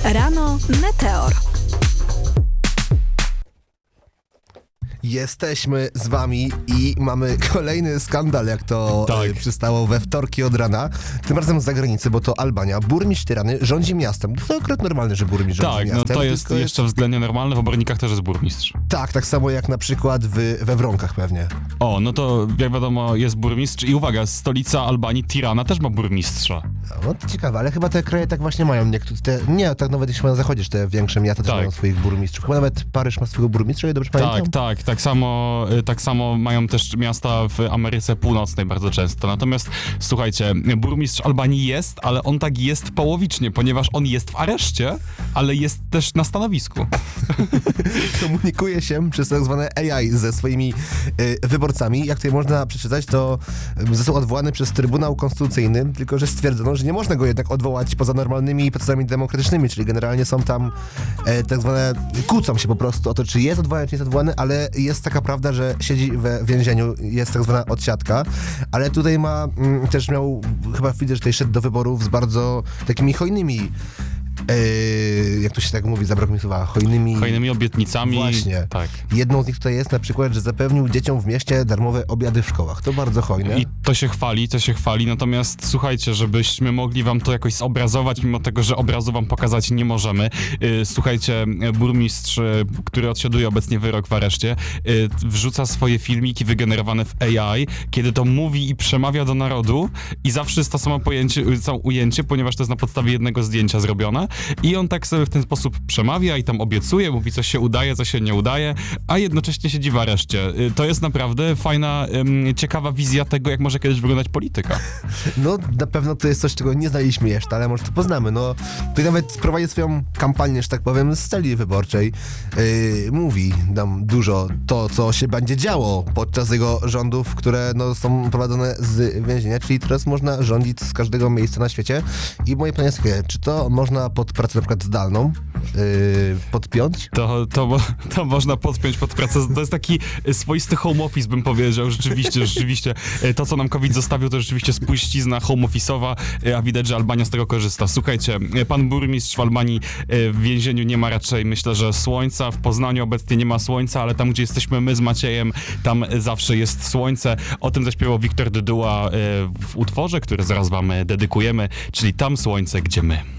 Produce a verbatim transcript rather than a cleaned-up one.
Rano Meteor. Jesteśmy z wami i mamy kolejny skandal, jak to Tak. e, przystało we wtorki od rana. Tym razem z zagranicy, bo to Albania. Burmistrz Tirany rządzi miastem. To akurat normalne, że burmistrz rządzi Tak, no miastem. to jest tylko jeszcze względnie normalne, w Obornikach też jest burmistrz. Tak, tak samo jak na przykład w, we Wronkach pewnie. O, no to jak wiadomo jest burmistrz i uwaga, stolica Albanii, Tirana też ma burmistrza. No to ciekawe, ale chyba te kraje tak właśnie mają. Niektóre, te, nie, tak nawet jeśli na zachodzie, te większe miasta też Tak. mają swoich burmistrzów. Chyba nawet Paryż ma swojego burmistrza, ja dobrze pamiętam? Tak, tak, tak samo, y, tak samo mają też miasta w Ameryce Północnej bardzo często. Natomiast słuchajcie, burmistrz Albanii jest, ale on tak jest połowicznie, ponieważ on jest w areszcie, ale jest też na stanowisku. Komunikuje się przez tak zwane A I ze swoimi y, wyborcami. Jak tutaj można przeczytać, to y, został odwołany przez Trybunał Konstytucyjny, tylko że stwierdzono, że nie można go jednak odwołać poza normalnymi procesami demokratycznymi, czyli generalnie są tam e, tak zwane, kłócą się po prostu o to, czy jest odwołany, czy nie jest odwołany, ale jest taka prawda, że siedzi we więzieniu, jest tak zwana odsiadka, ale tutaj ma, mm, też miał, chyba widzę, że tutaj szedł do wyborów z bardzo takimi hojnymi Yy, jak to się tak mówi, zabrakło mi słowa, hojnymi... Hojnymi obietnicami. Właśnie. Tak. Jedną z nich tutaj jest na przykład, że zapewnił dzieciom w mieście darmowe obiady w szkołach. To bardzo hojne. I to się chwali, to się chwali, natomiast słuchajcie, żebyśmy mogli wam to jakoś zobrazować, mimo tego, że obrazu wam pokazać nie możemy. Yy, słuchajcie, burmistrz, yy, który odsiaduje obecnie wyrok w areszcie, yy, wrzuca swoje filmiki wygenerowane w A I, kiedy to mówi i przemawia do narodu i zawsze jest to samo pojęcie, samo ujęcie, ponieważ to jest na podstawie jednego zdjęcia zrobione i on tak sobie w ten sposób przemawia i tam obiecuje, mówi co się udaje, co się nie udaje, a jednocześnie siedzi w areszcie. Yy, to jest naprawdę fajna, yy, ciekawa wizja tego, jak może kiedyś wyglądać polityka. No, na pewno to jest coś, czego nie znaliśmy jeszcze, ale może to poznamy. No, tutaj nawet prowadzi swoją kampanię, że tak powiem, z celi wyborczej. Yy, mówi nam dużo to, co się będzie działo podczas jego rządów, które no, są prowadzone z więzienia, czyli teraz można rządzić z każdego miejsca na świecie. I moje pytanie jest takie, czy to można pod pracę na przykład zdalną yy, podpiąć? To, to, mo- to można podpiąć pod pracę. To jest taki swoisty home office, bym powiedział. Rzeczywiście, rzeczywiście. To, co nam COVID zostawił, to rzeczywiście spuścizna home office'owa, a widać, że Albania z tego korzysta. Słuchajcie, pan burmistrz w Albanii w więzieniu nie ma raczej, myślę, że słońca. W Poznaniu obecnie nie ma słońca, ale tam, gdzie jesteśmy my z Maciejem, tam zawsze jest słońce. O tym zaśpiewał Wiktor Dyduła w utworze, który zaraz wam dedykujemy, czyli Tam słońce, gdzie my.